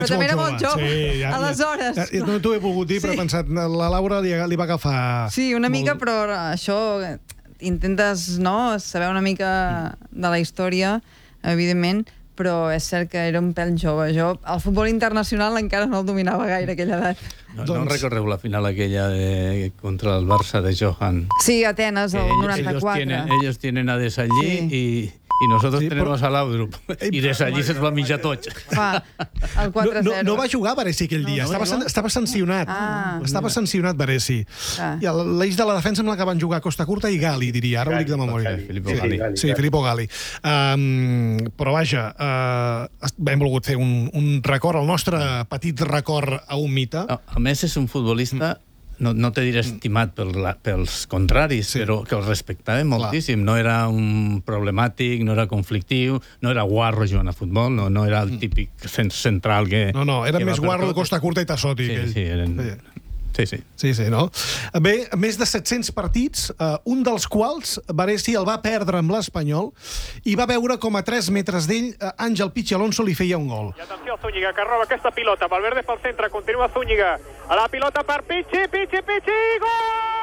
Però també era molt jove, aleshores. No t'ho he volgut dir, però he pensat, la Laura li va agafar... Sí, una mica, però això, intentes saber una mica de la història, evidentment, però és cert que era un pèl jove. Jo, el futbol internacional encara no el dominava gaire a aquella edat. No recordeu la final aquella contra el Barça de Johan. Sí, Atenes, el 94. Ellos tienen a Desallí y nosotros tenemos a Laudrup. I Desallí se'ls va menjar tots. El 4-0. No va jugar Baresi aquell dia, estava sancionat. Estava sancionat Baresi. I l'eix de la defensa amb la que van jugar Costa Curta i Gali, diria, ara ho dic de memòria. Filippo Gali. Sí, Filippo Gali. Però vaja, hem volgut fer un record, el nostre petit record a un mite. A més, és un futbolista... No te diré estimat pels contraris, però que el respectava moltíssim. No era un problemàtic, no era conflictiu, no era guarro jugant a futbol, no era el típic central que... No, era més guarro de Costa Curta i Tassotti. Sí, eren... Sí, no? Bé, més de 700 partits, un dels quals Baresi el va perdre amb l'Espanyol i va veure com a 3 metres d'ell Àngel Pichi Alonso li feia un gol. I atenció a Zúñiga, que roba aquesta pilota. Valverde pel centre, continua Zúñiga. A la pilota per Pichi, gol!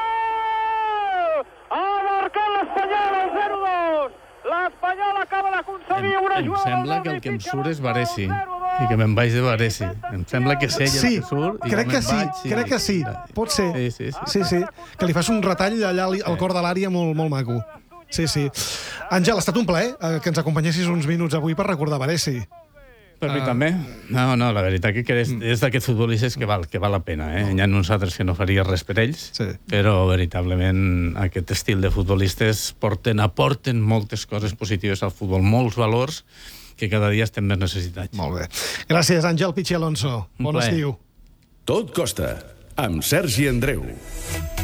Ha marcat l'Espanyol, el 0-2! L'Espanyol acaba d'aconseguir una jugada... Em sembla que el que em surt és Baresi, i que me'n vaig de Baresi. Em sembla que és ell el que surt i crec que sí. Pot ser. Sí. Que li fas un retall allà al cor de l'àrea molt maco. Sí. Àngel, ha estat un plaer que ens acompanyessis uns minuts avui per recordar Baresi. Per mi també. No, la veritat que és d'aquests futbolistes que val la pena. Hi ha uns altres que no faria res per ells, però veritablement aquest estil de futbolistes aporten moltes coses positives al futbol, molts valors que cada dia estem més necessitats. Molt bé. Gràcies, Àngel Pichi Alonso. Bon estiu. Tot costa, amb Sergi Andreu.